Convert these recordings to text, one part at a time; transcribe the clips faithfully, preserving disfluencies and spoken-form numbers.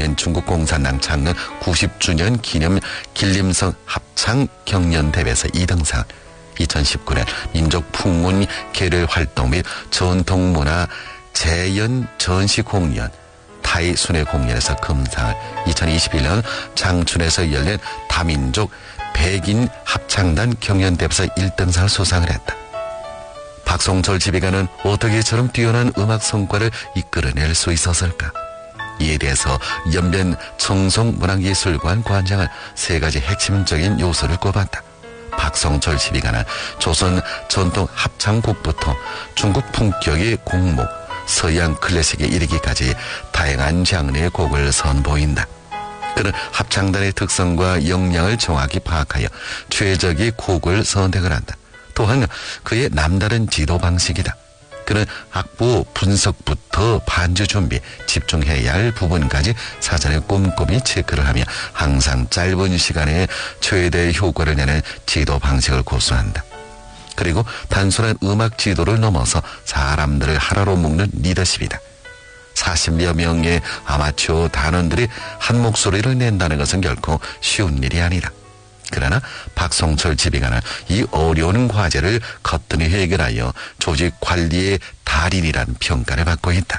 연변 중국 공산당 창건 구십 주년 기념 길림성 합창 경연대회에서 이 등상, 이천십구 년 민족 풍문 계를 활동 및 전통문화 재연 전시 공연, 타이 순회 공연에서 금상을, 이천이십일 년 장춘에서 열린 다민족 백인 합창단 경연대회에서 일 등상을 수상을 했다. 박성철 지휘관은 어떻게 저런 뛰어난 음악 성과를 이끌어낼 수 있었을까? 이에 대해서 연변 청송문화예술관 관장은 세 가지 핵심적인 요소를 꼽았다. 박성철 지휘관은 조선 전통 합창곡부터 중국 품격의 곡목, 서양 클래식에 이르기까지 다양한 장르의 곡을 선보인다. 그는 합창단의 특성과 역량을 정확히 파악하여 최적의 곡을 선택을 한다. 또한 그의 남다른 지도 방식이다. 그는 악보 분석부터 반주 준비, 집중해야 할 부분까지 사전에 꼼꼼히 체크를 하며 항상 짧은 시간에 최대 효과를 내는 지도 방식을 고수한다. 그리고 단순한 음악 지도를 넘어서 사람들을 하나로 묶는 리더십이다. 사십여 명의 아마추어 단원들이 한 목소리를 낸다는 것은 결코 쉬운 일이 아니다. 그러나 박성철 지휘관은 이 어려운 과제를 거뜬히 해결하여 조직 관리의 달인이라는 평가를 받고 있다.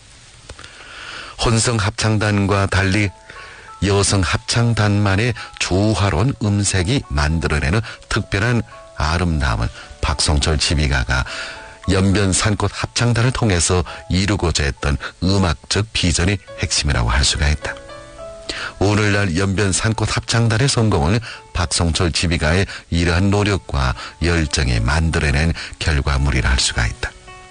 혼성 합창단과 달리 여성 합창단만의 조화로운 음색이 만들어내는 특별한 아름다움은 박성철 지휘가가 연변 산꽃 합창단을 통해서 이루고자 했던 음악적 비전의 핵심이라고 할 수가 있다. 오늘날 연변 산꽃 합창단의 성공을 박성철 지휘가의 이러한 노력과 열정이 만들어낸 결과물이라 할 수가 있다.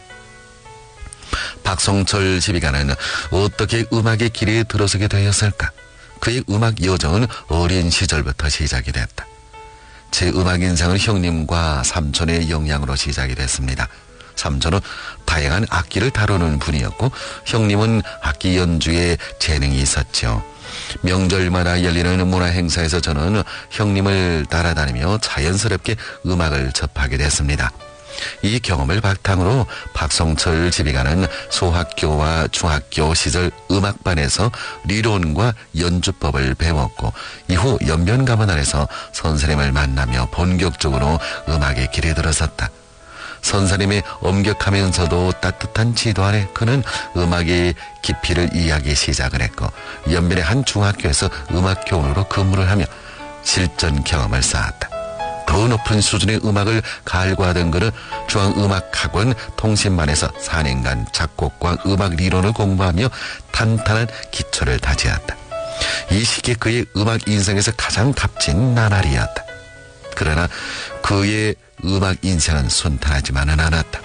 박성철 지휘가는 어떻게 음악의 길에 들어서게 되었을까? 그의 음악 여정은 어린 시절부터 시작이 됐다. 제 음악 인상은 형님과 삼촌의 영향으로 시작이 됐습니다. 삼촌은 다양한 악기를 다루는 분이었고 형님은 악기 연주에 재능이 있었죠. 명절마다 열리는 문화행사에서 저는 형님을 따라다니며 자연스럽게 음악을 접하게 됐습니다. 이 경험을 바탕으로 박성철 지휘관은 소학교와 중학교 시절 음악반에서 리론과 연주법을 배웠고 이후 연변가문안에서 선생님을 만나며 본격적으로 음악의 길에 들어섰다. 선생님의 엄격하면서도 따뜻한 지도 아래 그는 음악의 깊이를 이해하기 시작을 했고 연변의 한 중학교에서 음악교원으로 근무를 하며 실전 경험을 쌓았다. 더 높은 수준의 음악을 갈구하던 그는 중앙음악학원 통신반에서 사 년간 작곡과 음악 리론을 공부하며 탄탄한 기초를 다지었다. 이 시기에 그의 음악 인생에서 가장 값진 나날이었다. 그러나 그의 음악 인생은 순탄하지만은 않았다.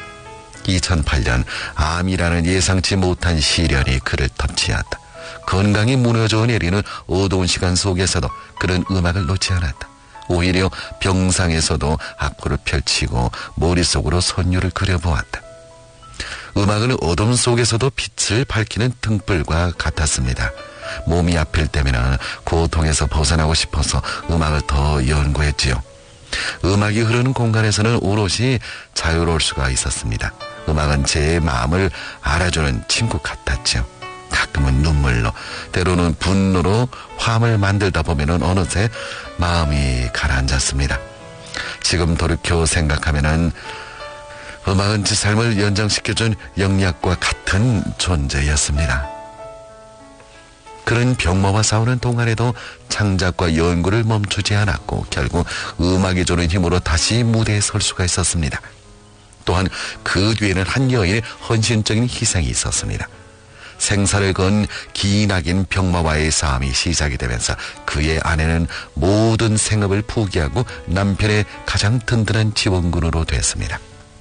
이천팔 년 암이라는 예상치 못한 시련이 그를 덮치었다. 건강이 무너져 내리는 어두운 시간 속에서도 그는 음악을 놓지 않았다. 오히려 병상에서도 악보를 펼치고 머릿속으로 선율을 그려보았다. 음악은 어둠 속에서도 빛을 밝히는 등불과 같았습니다. 몸이 아플 때면 고통에서 벗어나고 싶어서 음악을 더 연구했지요. 음악이 흐르는 공간에서는 오롯이 자유로울 수가 있었습니다. 음악은 제 마음을 알아주는 친구 같았죠. 가끔은 눈물로, 때로는 분노로 화음을 만들다 보면은 어느새 마음이 가라앉았습니다. 지금 돌이켜 생각하면은 음악은 제 삶을 연장시켜준 영약과 같은 존재였습니다. 그런 병마와 싸우는 동안에도 창작과 연구를 멈추지 않았고 결국 음악이 주는 힘으로 다시 무대에 설 수가 있었습니다. 또한 그 뒤에는 한 여인의 헌신적인 희생이 있었습니다. 생사를 건 기나긴 병마와의 싸움이 시작이 되면서 그의 아내는 모든 생업을 포기하고 남편의 가장 든든한 지원군으로 됐습니다.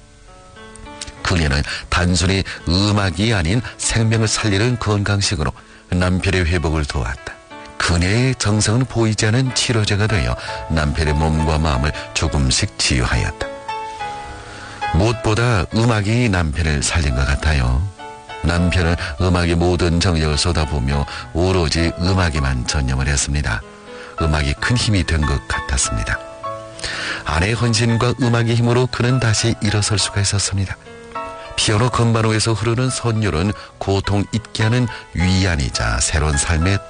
그녀는 단순히 음악이 아닌 생명을 살리는 건강식으로 남편의 회복을 도왔다. 그녀의 정성은 보이지 않은 치료제가 되어 남편의 몸과 마음을 조금씩 치유하였다. 무엇보다 음악이 남편을 살린 것 같아요. 남편은 음악의 모든 정력을 쏟아부으며 오로지 음악에만 전념을 했습니다. 음악이 큰 힘이 된 것 같았습니다. 아내의 헌신과 음악의 힘으로 그는 다시 일어설 수가 있었습니다. 피아노 건반호에서 흐르는 선율은 고통 잊게 하는 위안이자 새로운 삶의